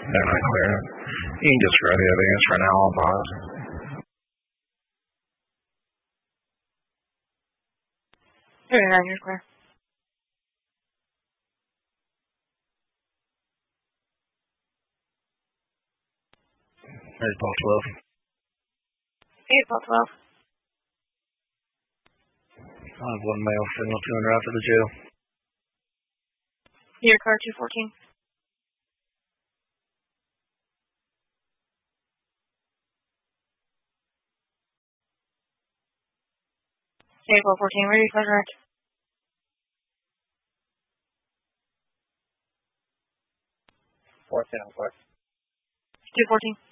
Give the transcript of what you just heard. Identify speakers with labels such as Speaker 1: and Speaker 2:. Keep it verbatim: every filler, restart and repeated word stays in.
Speaker 1: They're not clear. You can describe the evidence for now. I'll pause.
Speaker 2: thirty-nine, you're clear.
Speaker 1: There's Paul twelve.
Speaker 2: eight, Paul twelve.
Speaker 1: I have one male, signal two hundred after the jail.
Speaker 2: Your car two fourteen. April fourteen, ready for direct.
Speaker 3: fourteen, I'm clear.
Speaker 2: two fourteen.